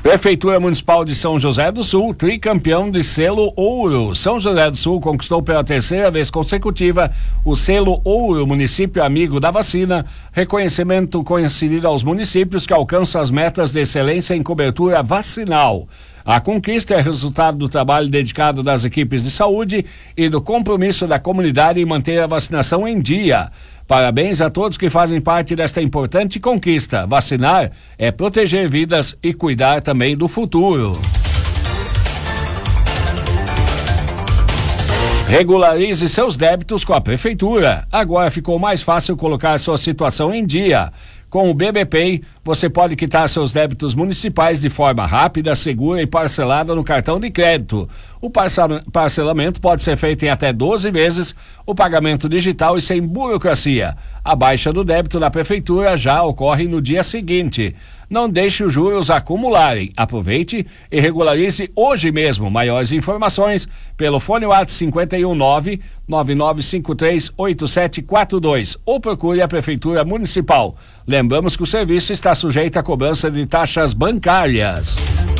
Prefeitura Municipal de São José do Sul, tricampeão de selo ouro. São José do Sul conquistou pela terceira vez consecutiva o selo ouro Município Amigo da Vacina, reconhecimento concedido aos municípios que alcançam as metas de excelência em cobertura vacinal. A conquista é resultado do trabalho dedicado das equipes de saúde e do compromisso da comunidade em manter a vacinação em dia. Parabéns a todos que fazem parte desta importante conquista. Vacinar é proteger vidas e cuidar também do futuro. Regularize seus débitos com a Prefeitura. Agora ficou mais fácil colocar sua situação em dia. Com o BBPay, você pode quitar seus débitos municipais de forma rápida, segura e parcelada no cartão de crédito. O parcelamento pode ser feito em até 12 vezes, o pagamento digital e sem burocracia. A baixa do débito na Prefeitura já ocorre no dia seguinte. Não deixe os juros acumularem. Aproveite e regularize hoje mesmo. Maiores informações pelo fone WhatsApp 51999538742 ou procure a Prefeitura Municipal. Lembramos que o serviço está sujeito à cobrança de taxas bancárias.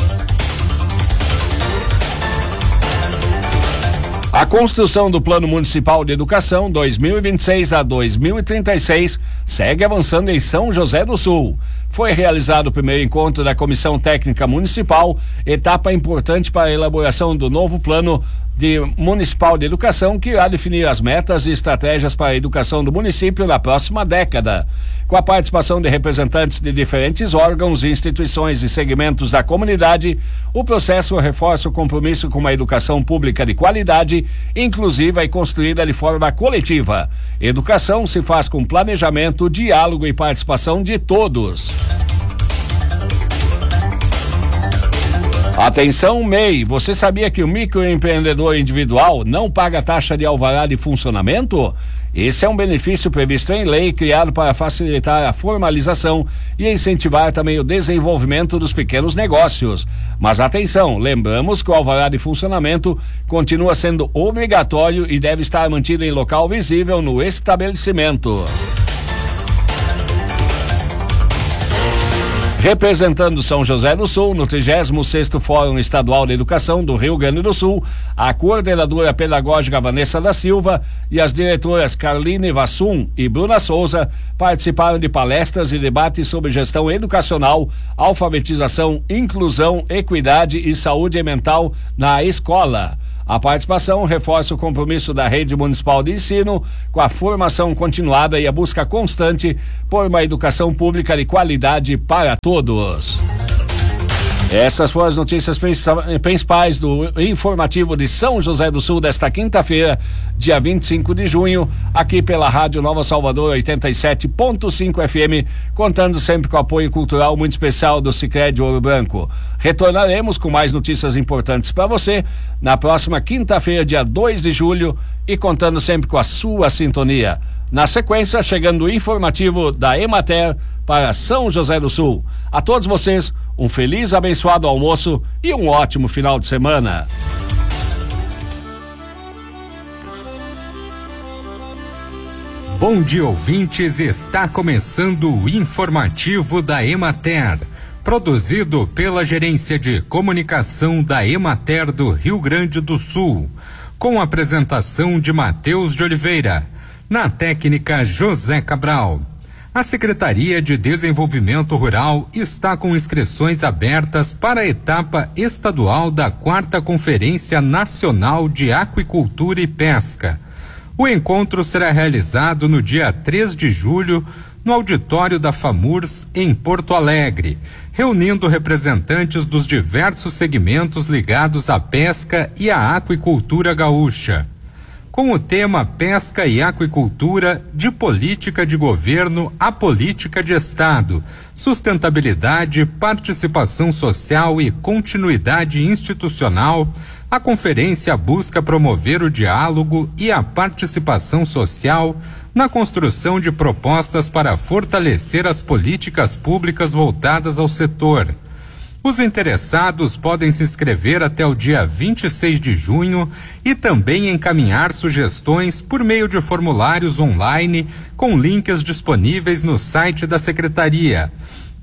A construção do Plano Municipal de Educação 2026 a 2036 segue avançando em São José do Sul. Foi realizado o primeiro encontro da Comissão Técnica Municipal, etapa importante para a elaboração do novo Plano Municipal de Educação, que irá definir as metas e estratégias para a educação do município na próxima década. Com a participação de representantes de diferentes órgãos, instituições e segmentos da comunidade, o processo reforça o compromisso com uma educação pública de qualidade, inclusiva e construída de forma coletiva. Educação se faz com planejamento, diálogo e participação de todos. Atenção, MEI, você sabia que o microempreendedor individual não paga taxa de alvará de funcionamento? Esse é um benefício previsto em lei, criado para facilitar a formalização e incentivar também o desenvolvimento dos pequenos negócios. Mas atenção, lembramos que o alvará de funcionamento continua sendo obrigatório e deve estar mantido em local visível no estabelecimento. Representando São José do Sul no 36º Fórum Estadual de Educação do Rio Grande do Sul, a coordenadora pedagógica Vanessa da Silva e as diretoras Carline Vassum e Bruna Souza participaram de palestras e debates sobre gestão educacional, alfabetização, inclusão, equidade e saúde mental na escola. A participação reforça o compromisso da Rede Municipal de Ensino com a formação continuada e a busca constante por uma educação pública de qualidade para todos. Essas foram as notícias principais do informativo de São José do Sul desta quinta-feira, dia 25 de junho, aqui pela Rádio Nova Salvador 87.5 FM, contando sempre com o apoio cultural muito especial do Sicredi Ouro Branco. Retornaremos com mais notícias importantes para você na próxima quinta-feira, dia 2 de julho, e contando sempre com a sua sintonia. Na sequência, chegando o informativo da Emater para São José do Sul. A todos vocês, um feliz, abençoado almoço e um ótimo final de semana. Bom dia, ouvintes, está começando o informativo da Emater, produzido pela Gerência de Comunicação da Emater do Rio Grande do Sul, com a apresentação de Matheus de Oliveira, na técnica José Cabral. A Secretaria de Desenvolvimento Rural está com inscrições abertas para a etapa estadual da 4ª Conferência Nacional de Aquicultura e Pesca. O encontro será realizado no dia 3 de julho, no auditório da FAMURS, em Porto Alegre, reunindo representantes dos diversos segmentos ligados à pesca e à aquicultura gaúcha. Com o tema Pesca e Aquicultura, de política de governo a política de Estado, sustentabilidade, participação social e continuidade institucional, a conferência busca promover o diálogo e a participação social na construção de propostas para fortalecer as políticas públicas voltadas ao setor. Os interessados podem se inscrever até o dia 26 de junho e também encaminhar sugestões por meio de formulários online com links disponíveis no site da Secretaria.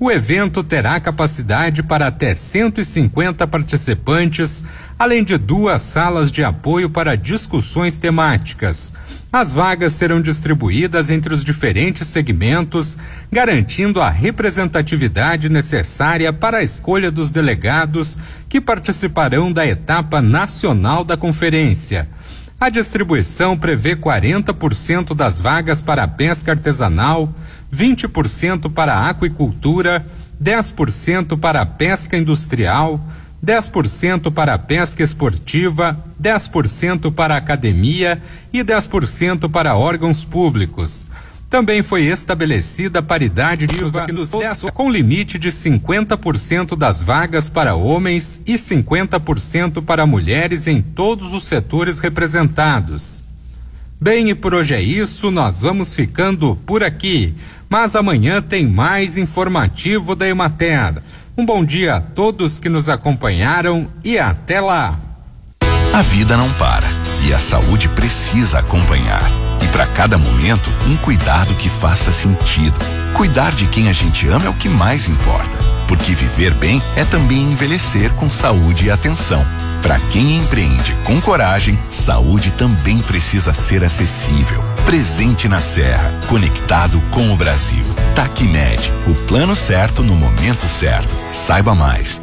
O evento terá capacidade para até 150 participantes, além de 2 salas de apoio para discussões temáticas. As vagas serão distribuídas entre os diferentes segmentos, garantindo a representatividade necessária para a escolha dos delegados que participarão da etapa nacional da conferência. A distribuição prevê 40% das vagas para a pesca artesanal, 20% para a aquicultura, 10% para a pesca industrial, 10% para a pesca esportiva, 10% para a academia e 10% para órgãos públicos. Também foi estabelecida a paridade de uso com limite de 50% das vagas para homens e 50% para mulheres em todos os setores representados. Bem, e por hoje é isso, nós vamos ficando por aqui, mas amanhã tem mais informativo da Emater. Um bom dia a todos que nos acompanharam e até lá. A vida não para e a saúde precisa acompanhar. E para cada momento, um cuidado que faça sentido. Cuidar de quem a gente ama é o que mais importa, porque viver bem é também envelhecer com saúde e atenção. Para quem empreende com coragem, saúde também precisa ser acessível. Presente na Serra, conectado com o Brasil. Tacmed, o plano certo no momento certo. Saiba mais,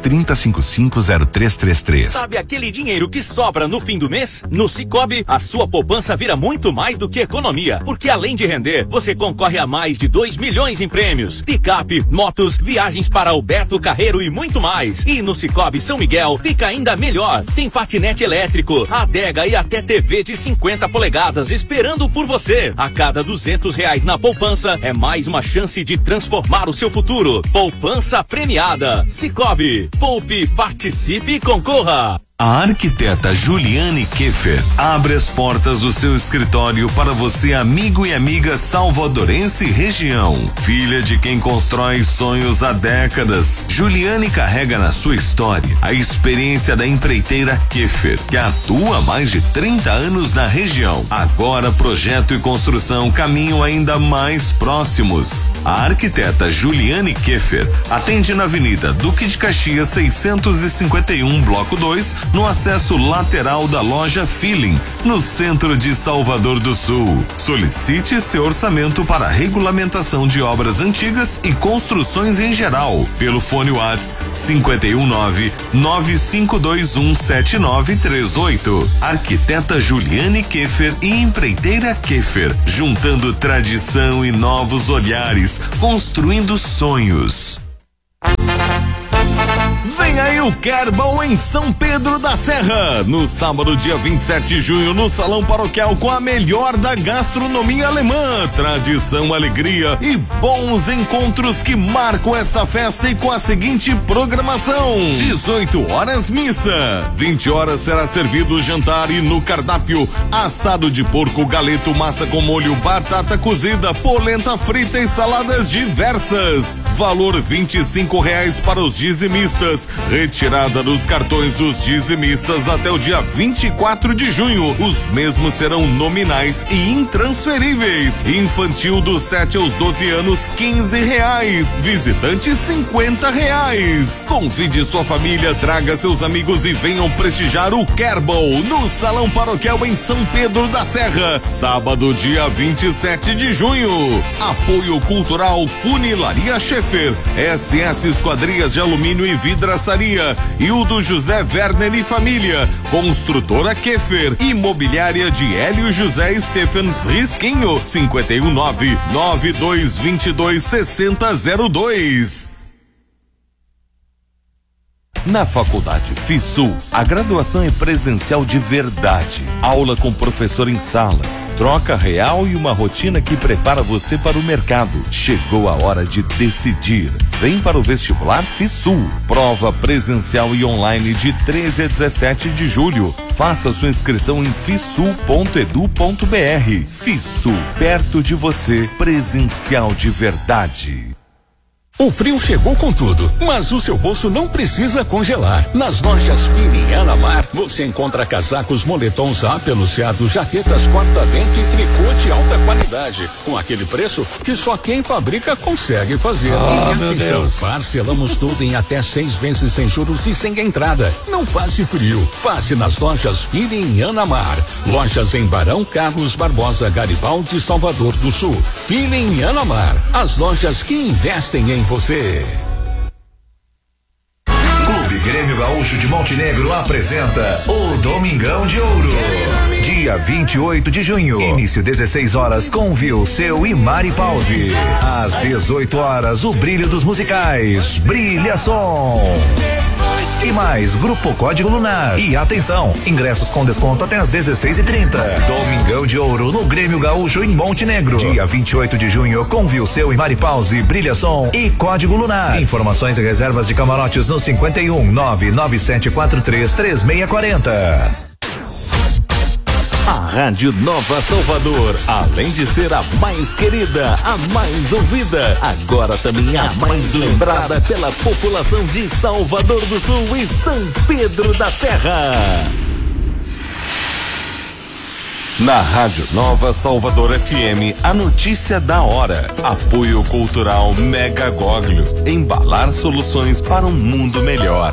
3055-0333. Sabe aquele dinheiro que sobra no fim do mês? No Sicoob, a sua poupança vira muito mais do que economia, porque além de render, você concorre a mais de 2 milhões em prêmios, picape, motos, viagens para Alberto Carreiro e muito mais. E no Sicoob São Miguel fica ainda melhor. Tem patinete elétrico, adega e até TV de 50 polegadas esperando por você. A cada R$200 na poupança é mais uma chance de transformar o seu futuro. Poupança premiada. Sicoob. Poupe, participe e concorra. A arquiteta Juliane Keffer abre as portas do seu escritório para você, amigo e amiga salvadorense e região. Filha de quem constrói sonhos há décadas, Juliane carrega na sua história a experiência da empreiteira Keffer, que atua há mais de 30 anos na região. Agora projeto e construção caminham ainda mais próximos. A arquiteta Juliane Keffer atende na Avenida Duque de Caxias 651, Bloco 2, no acesso lateral da loja Feeling, no centro de Salvador do Sul. Solicite seu orçamento para regulamentação de obras antigas e construções em geral, pelo fone WhatsApp 519-9521-7938. Arquiteta Juliane Keffer e empreiteira Keffer, juntando tradição e novos olhares, construindo sonhos. Vem aí o Kerbal em São Pedro da Serra, no sábado, dia 27 de junho, no Salão Paroquial, com a melhor da gastronomia alemã, tradição, alegria e bons encontros que marcam esta festa, e com a seguinte programação: 18 horas missa, 20 horas será servido o jantar, e no cardápio assado de porco, galeto, massa com molho, batata cozida, polenta frita e saladas diversas. Valor R$25 para os dizimistas. Retirada dos cartões dos dizimistas até o dia 24 de junho. Os mesmos serão nominais e intransferíveis. Infantil dos 7 aos 12 anos, R$15. Visitante, R$50. Convide sua família, traga seus amigos e venham prestigiar o Kerbal no Salão Paroquial em São Pedro da Serra. Sábado, dia 27 de junho. Apoio cultural Funilaria Schaefer, SS Esquadrias de Alumínio e Vidraçaria, Hildo José Werner e Família, Construtora Keffer, Imobiliária de Hélio José Stephens Risquinho, 519-9222-6002. Na Faculdade FISUL, a graduação é presencial de verdade. Aula com professor em sala, troca real e uma rotina que prepara você para o mercado. Chegou a hora de decidir. Vem para o vestibular FISUL. Prova presencial e online de 13 a 17 de julho. Faça sua inscrição em fisul.edu.br. FISUL, perto de você, presencial de verdade. O frio chegou com tudo, mas o seu bolso não precisa congelar. Nas lojas Fini em Anamar, você encontra casacos, moletons apeluciados, jaquetas corta-vento e tricô de alta qualidade, com aquele preço que só quem fabrica consegue fazer. E meu atenção, Deus. parcelamos tudo em até 6 vezes sem juros e sem entrada. Não passe frio, passe nas lojas Fini em Anamar. Lojas em Barão, Carlos Barbosa, Garibaldi e Salvador do Sul. Fini em Anamar, as lojas que investem em você. Clube Grêmio Gaúcho de Montenegro apresenta o Domingão de Ouro. Dia 28 de junho, início 16 horas com Vilseu e Mari Pause. Às 18 horas, o brilho dos musicais Brilha Som. E mais, Grupo Código Lunar. E atenção, ingressos com desconto até às 16h30. Domingão de Ouro no Grêmio Gaúcho em Montenegro. Dia 28 de junho com Vilseu e Mari Pause, Brilha Som e Código Lunar. Informações e reservas de camarotes no 51 99743 3640. A Rádio Nova Salvador, além de ser a mais querida, a mais ouvida, agora também a mais lembrada pela população de Salvador do Sul e São Pedro da Serra. Na Rádio Nova Salvador FM, a notícia da hora. Apoio cultural Mega Goglio. Embalar soluções para um mundo melhor.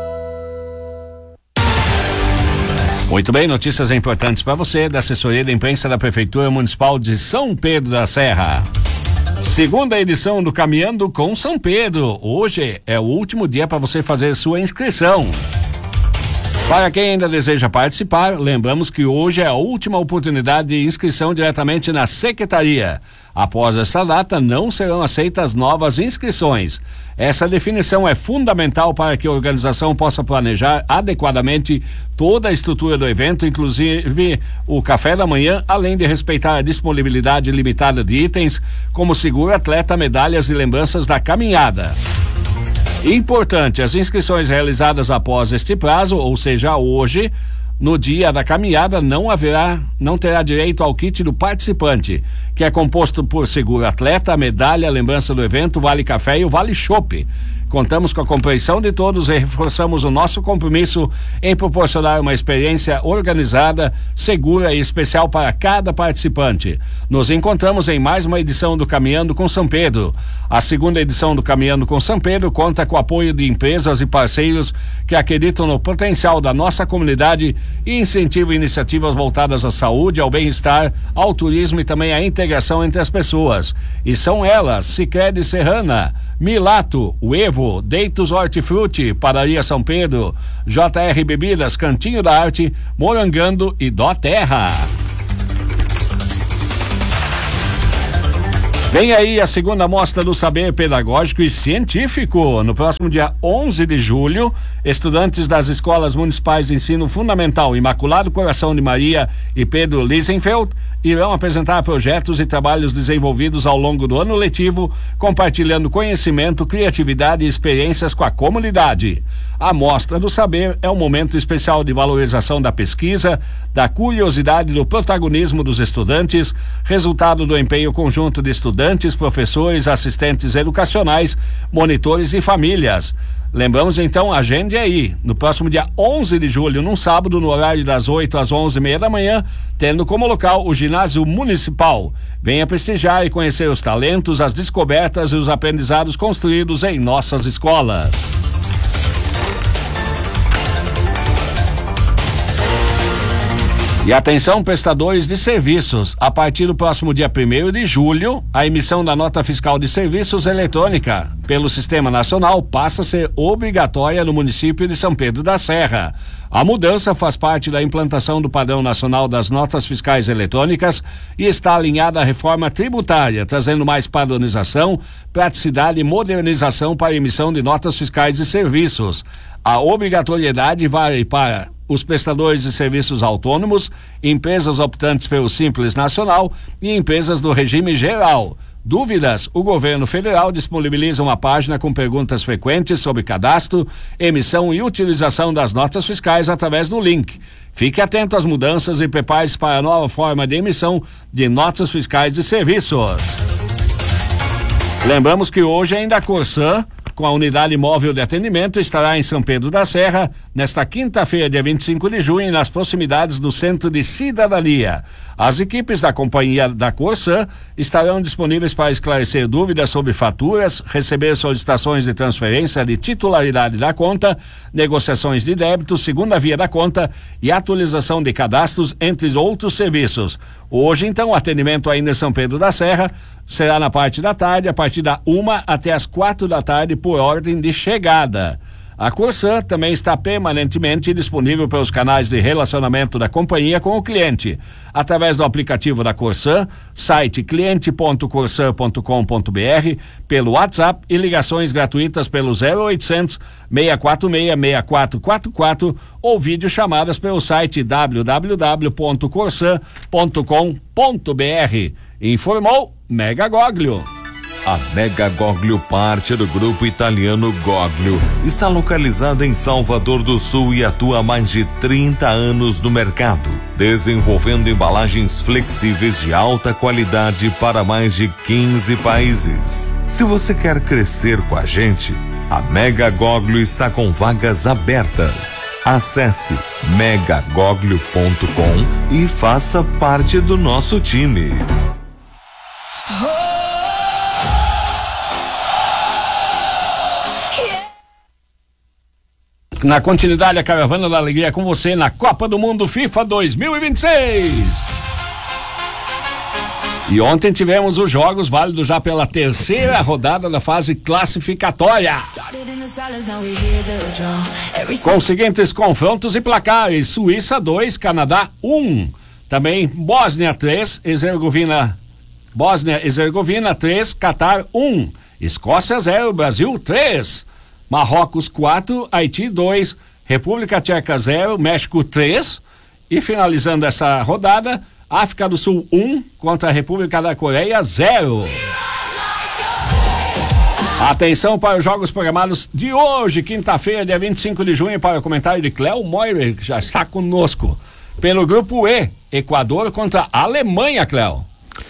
Muito bem, notícias importantes para você da assessoria da imprensa da Prefeitura Municipal de São Pedro da Serra. Segunda edição do Caminhando com São Pedro. Hoje é o último dia para você fazer sua inscrição. Para quem ainda deseja participar, lembramos que hoje é a última oportunidade de inscrição diretamente na Secretaria. Após essa data, não serão aceitas novas inscrições. Essa definição é fundamental para que a organização possa planejar adequadamente toda a estrutura do evento, inclusive o café da manhã, além de respeitar a disponibilidade limitada de itens, como seguro atleta, medalhas e lembranças da caminhada. Importante, as inscrições realizadas após este prazo, ou seja, hoje, no dia da caminhada, não terá direito ao kit do participante, que é composto por seguro atleta, medalha, lembrança do evento, vale café e o vale chopp. Contamos com a compreensão de todos e reforçamos o nosso compromisso em proporcionar uma experiência organizada, segura e especial para cada participante. Nos encontramos em mais uma edição do Caminhando com São Pedro. A segunda edição do Caminhando com São Pedro conta com o apoio de empresas e parceiros que acreditam no potencial da nossa comunidade e incentivam iniciativas voltadas à saúde, ao bem-estar, ao turismo e também à integração entre as pessoas. E são elas: Sicredi Serrana, Milato, o Evo, Deitos Hortifruti, Padaria São Pedro, JR Bebidas, Cantinho da Arte, Morangando e Dó Terra. Vem aí a segunda mostra do saber pedagógico e científico. No próximo dia 11 de julho, estudantes das escolas municipais de ensino fundamental Imaculado Coração de Maria e Pedro Liesenfeld irão apresentar projetos e trabalhos desenvolvidos ao longo do ano letivo, compartilhando conhecimento, criatividade e experiências com a comunidade. A Mostra do Saber é um momento especial de valorização da pesquisa, da curiosidade e do protagonismo dos estudantes, resultado do empenho conjunto de estudantes, professores, assistentes educacionais, monitores e famílias. Lembramos então, agende aí, no próximo dia 11 de julho, num sábado, no horário das 8 às 11h30 da manhã, tendo como local o Ginásio Municipal. Venha prestigiar e conhecer os talentos, as descobertas e os aprendizados construídos em nossas escolas. E atenção, prestadores de serviços, a partir do próximo dia 1º de julho, a emissão da nota fiscal de serviços eletrônica pelo Sistema Nacional passa a ser obrigatória no município de São Pedro da Serra. A mudança faz parte da implantação do Padrão Nacional das Notas Fiscais Eletrônicas e está alinhada à reforma tributária, trazendo mais padronização, praticidade e modernização para a emissão de notas fiscais e serviços. A obrigatoriedade vale para os prestadores de serviços autônomos, empresas optantes pelo Simples Nacional e empresas do regime geral. Dúvidas? O governo federal disponibiliza uma página com perguntas frequentes sobre cadastro, emissão e utilização das notas fiscais através do link. Fique atento às mudanças e prepare-se para a nova forma de emissão de notas fiscais e serviços. Lembramos que hoje ainda a Corsã, com a unidade móvel de atendimento, estará em São Pedro da Serra, nesta quinta-feira, dia 25 de junho, nas proximidades do Centro de Cidadania. As equipes da companhia da Corsã estarão disponíveis para esclarecer dúvidas sobre faturas, receber solicitações de transferência de titularidade da conta, negociações de débito, segunda via da conta e atualização de cadastros, entre outros serviços. Hoje, então, o atendimento ainda em São Pedro da Serra será na parte da tarde, a partir da 1 até as 4 da tarde, por ordem de chegada. A Corsã também está permanentemente disponível pelos canais de relacionamento da companhia com o cliente, através do aplicativo da Corsã, site cliente.corsã.com.br, pelo WhatsApp e ligações gratuitas pelo 0800 646 6444 ou videochamadas pelo site www.corsã.com.br. Informou Mega Goglio. A Mega Goglio, parte do grupo italiano Goglio, está localizada em Salvador do Sul e atua há mais de 30 anos no mercado, desenvolvendo embalagens flexíveis de alta qualidade para mais de 15 países. Se você quer crescer com a gente, a Mega Goglio está com vagas abertas. Acesse megagoglio.com e faça parte do nosso time. Na continuidade, a Caravana da Alegria com você na Copa do Mundo FIFA 2026. E ontem tivemos os jogos válidos já pela terceira rodada da fase classificatória, com os seguintes confrontos e placares: Suíça 2, Canadá 1. Também Bósnia 3, Bósnia-Herzegovina 3, Catar 1. Escócia 0, Brasil 3. Marrocos 4, Haiti 2, República Tcheca 0, México 3. E finalizando essa rodada, África do Sul 1 contra a República da Coreia 0. Atenção para os jogos programados de hoje, quinta-feira, dia 25 de junho, para o comentário de Cléo Moirer, que já está conosco. Pelo grupo E, Equador contra a Alemanha, Cléo.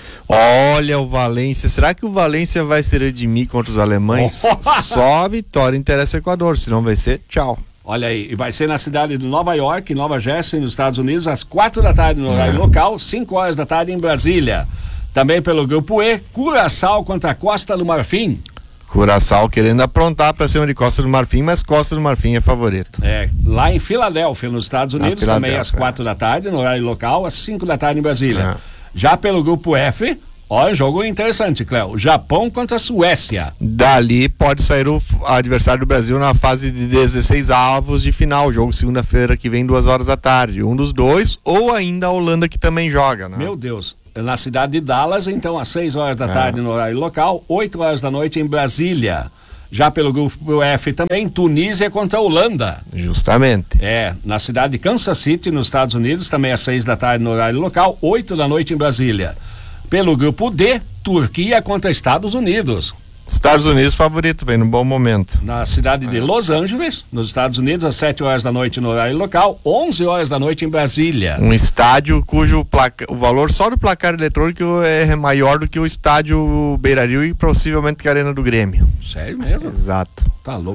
Olha o Valência, será que o Valência vai se redimir contra os alemães? Só a vitória interessa o Equador, senão vai ser tchau. Olha aí, e vai ser na cidade de Nova York, Nova Jersey, nos Estados Unidos, às 4 da tarde no horário local, 5 horas da tarde em Brasília. Também pelo grupo E, Curaçao contra a Costa do Marfim. Curaçao querendo aprontar para cima de Costa do Marfim, mas Costa do Marfim é favorito. Lá em Filadélfia, nos Estados Unidos, também às 4 da tarde no horário local, às 5 da tarde em Brasília. Já pelo grupo F, olha, jogo interessante, Cléo. Japão contra a Suécia. Dali pode sair o adversário do Brasil na fase de 16 avos de final. Jogo segunda-feira que vem, 2 horas da tarde. Um dos dois, ou ainda a Holanda, que também joga, né? Meu Deus. Na cidade de Dallas, então, às 6 horas da tarde no horário local, 8 horas da noite em Brasília. Já pelo grupo F também, Tunísia contra a Holanda. Justamente. Na cidade de Kansas City, nos Estados Unidos, também às 6 da tarde no horário local, 8 da noite em Brasília. Pelo grupo D, Turquia contra Estados Unidos. Estados Unidos favorito, vem num bom momento. Na cidade de Los Angeles, nos Estados Unidos, às 7 horas da noite no horário local, 11 horas da noite em Brasília. Um estádio cujo o valor só do placar eletrônico é maior do que o estádio Beira-Rio e possivelmente que a Arena do Grêmio. Sério mesmo? Exato. Tá louco.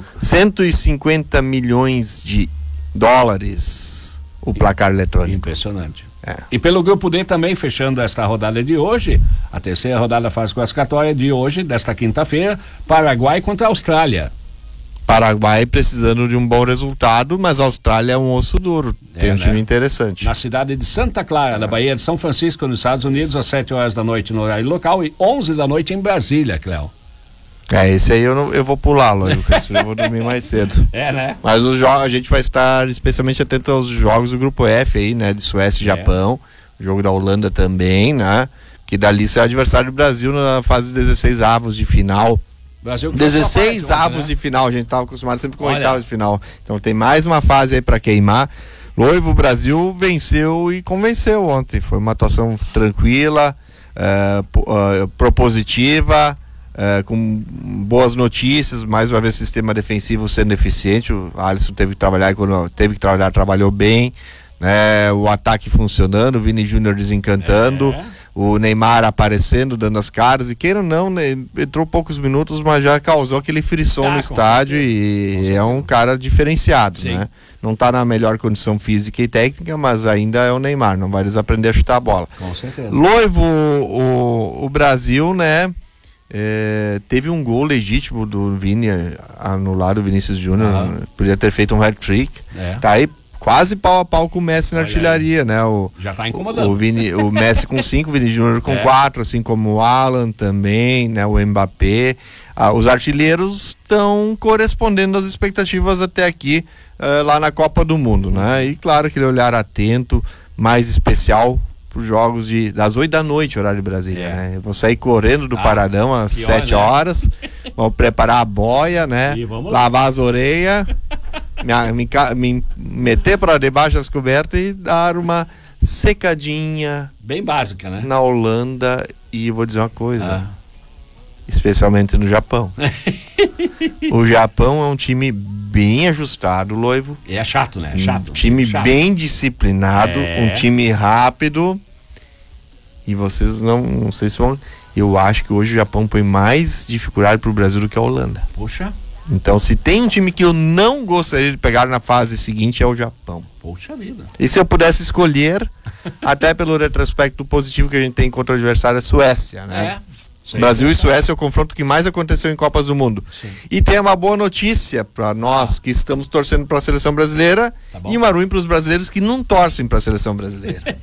150 milhões de dólares o placar eletrônico. Impressionante. E pelo grupo D também, fechando esta rodada de hoje, a terceira rodada da fase classificatória de hoje, desta quinta-feira, Paraguai contra a Austrália. Paraguai precisando de um bom resultado, mas a Austrália é um osso duro, tem um time interessante. Na cidade de Santa Clara, na Baía de São Francisco, nos Estados Unidos, às 7 horas da noite no horário local e 11 da noite em Brasília, Cléo. Esse aí eu vou pular, lógico, eu vou dormir mais cedo. Né? Mas a gente vai estar especialmente atento aos jogos do grupo F aí, né? De Suécia e Japão, o jogo da Holanda também, né? Que dali será adversário do Brasil na fase dos 16 avos de final. Brasil 16 avos de final, a gente estava acostumado sempre com oitavos de final. Então tem mais uma fase aí para queimar. O Brasil venceu e convenceu ontem, foi uma atuação tranquila, propositiva, com boas notícias, mais uma vez o sistema defensivo sendo eficiente, o Alisson teve que trabalhar, quando teve que trabalhar, trabalhou bem, né? O ataque funcionando, o Vini Júnior desencantando, o Neymar aparecendo, dando as caras, e queira ou não, né, entrou poucos minutos, mas já causou aquele frisson no estádio, e é um cara diferenciado, né? Não tá na melhor condição física e técnica, mas ainda é o Neymar, não vai desaprender a chutar a bola. Com certeza. Loivo, o Brasil, né, teve um gol legítimo do Vini, anulado o Vinícius Júnior, podia ter feito um hat-trick, tá aí quase pau a pau com o Messi na artilharia, né? Já tá incomodando. O Messi com 5, o Vini Júnior com 4, assim como o Alan também, né? O Mbappé. Os artilheiros estão correspondendo às expectativas até aqui, lá na Copa do Mundo, né? E claro, aquele olhar atento, mais especial para os jogos das 8 da noite, horário de Brasília, né? Eu vou sair correndo do Paradão às 7 horas, vou preparar a boia, né? Lavar as orelhas, me meter para debaixo das cobertas e dar uma secadinha. Bem básica, né? Na Holanda, e vou dizer uma coisa, especialmente no Japão. O Japão é um time bem ajustado, Loivo. E é chato, né? É chato. Um time bem disciplinado, um time rápido. E vocês não sei se vão... Eu acho que hoje o Japão põe mais dificuldade pro Brasil do que a Holanda. Poxa. Então, se tem um time que eu não gostaria de pegar na fase seguinte, é o Japão. Poxa vida. E se eu pudesse escolher, até pelo retrospecto positivo que a gente tem contra o adversário, é a Suécia, né? Brasil e Suécia é o confronto que mais aconteceu em Copas do Mundo. Sim. E tem uma boa notícia para nós que estamos torcendo para a seleção brasileira, e uma ruim para os brasileiros que não torcem para a seleção brasileira.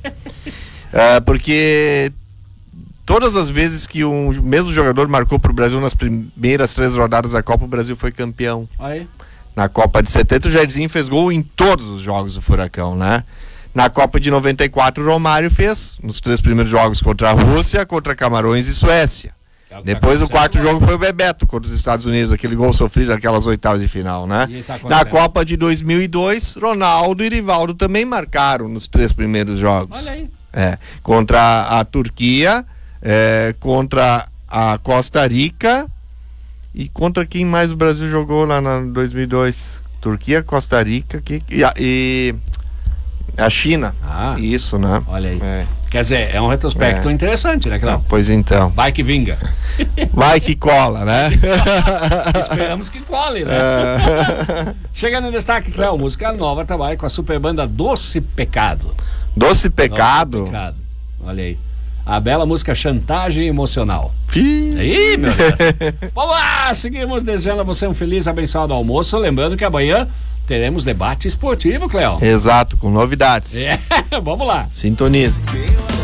Porque todas as vezes que o mesmo jogador marcou para o Brasil nas primeiras 3 rodadas da Copa, o Brasil foi campeão. Aí. Na Copa de 70, o Jairzinho fez gol em todos os jogos do Furacão, né? Na Copa de 94, o Romário fez nos 3 primeiros jogos contra a Rússia, contra Camarões e Suécia. Depois o 4º jogo foi o Bebeto contra os Estados Unidos, aquele gol sofrido naquelas oitavas de final, né? Na Copa de 2002, Ronaldo e Rivaldo também marcaram nos 3 primeiros jogos. Olha aí. Contra a Turquia, contra a Costa Rica e contra quem mais o Brasil jogou lá na 2002? Turquia, Costa Rica e a China. Isso, né? Olha aí. Quer dizer, é um retrospecto interessante, né, Cláudio? Pois então. Vai que vinga. Vai que cola, né? Esperamos que cole, né? Chegando no destaque, Cléo, música nova trabalha com a super banda Doce Pecado. Doce Pecado? Doce Pecado. Olha aí. A bela música Chantagem Emocional. Aí, meu Deus. Vamos lá, seguimos desejando a você um feliz, abençoado almoço. Lembrando que amanhã teremos debate esportivo, Cléo. Exato, com novidades. Vamos lá. Sintonize.